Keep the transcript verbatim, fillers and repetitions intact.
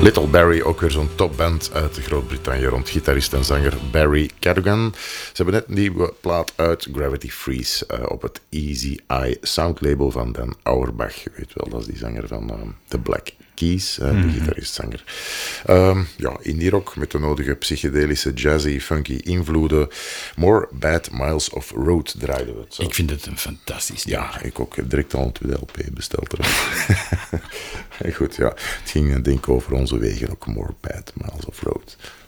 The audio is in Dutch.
Little Barry, ook weer zo'n topband uit Groot-Brittannië rond gitarist en zanger Barry Cadogan. Ze hebben net een nieuwe plaat uit, Gravity Freeze, uh, op het Easy Eye soundlabel van Dan Auerbach. Je weet wel, dat is die zanger van uh, The Black Keys, uh, mm-hmm. de gitarist-zanger. Um, ja, indie rock met de nodige psychedelische, jazzy, funky invloeden. More Bad Miles of Road draaiden we het zo. Ik vind het een fantastisch nummer. Ja, ik ook. Direct al een tweede L P besteld erop. Goed, ja. Het ging denk ik over onze wegen ook. More Bad Miles of Road.